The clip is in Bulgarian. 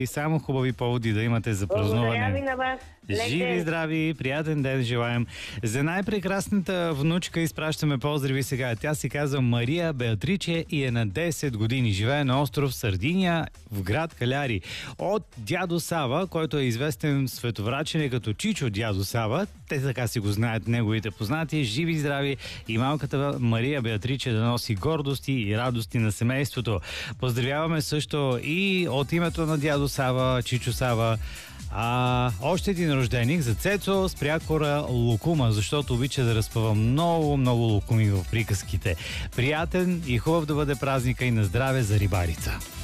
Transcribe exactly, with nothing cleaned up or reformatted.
И само хубави поводи да имате за празнуване. Благодаря ви на вас. Лек Живи, ден. здрави, приятен ден желаем. За най-прекрасната внучка изпращаме поздрави сега. Тя се казва Мария Беатриче и е на десет години. Живее на остров Сардиния в град Каляри. От дядо Сава, който е известен световрачене като Чичо дядо Сава. Те така си го знаят неговите познати. Живи, здрави и малката Мария Беатриче да носи гордости и радости на семейството. Поздравяваме също и от името на дядо Сава, Чичо Сава, А, още един рожденик за Цецо с прякора Лукума, защото обича да разпъва много, много лукуми в приказките. Приятен и хубав да бъде празника и на здраве за рибарица.